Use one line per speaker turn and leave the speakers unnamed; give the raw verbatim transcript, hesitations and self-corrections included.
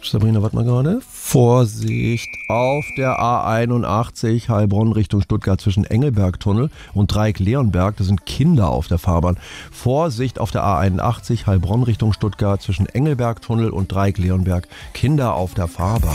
Sabrina, warte mal gerade. Vorsicht auf der A einundachtzig Heilbronn Richtung Stuttgart zwischen Engelbergtunnel und Dreieck-Leonberg. Da sind Kinder auf der Fahrbahn. Vorsicht auf der A einundachtzig Heilbronn Richtung Stuttgart zwischen Engelbergtunnel und Dreieck-Leonberg. Kinder auf der Fahrbahn.